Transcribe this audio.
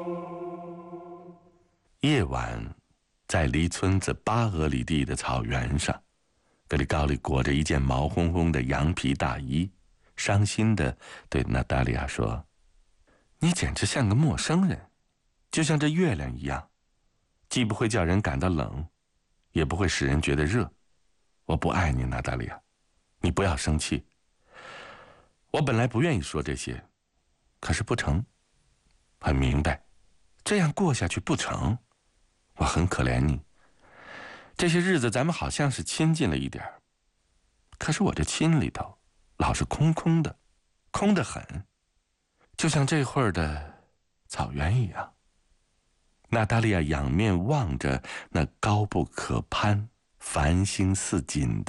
夜晚，在离村子8俄里地的草原上，格里高利裹着一件毛烘烘的羊皮大衣，伤心地对娜达莉亚说：“你简直像个陌生人，就像这月亮一样，既不会叫人感到冷，也不会使人觉得热。我不爱你，娜达莉亚，你不要生气。我本来不愿意说这些，可是不成，很明白，这样过下去不成。我很可怜你，这些日子咱们好像是亲近了一点，可是我这心里头老是空空的，空得很，就像这会儿的草原一样。”娜达莉亚仰面望着那高不可攀、繁星似锦的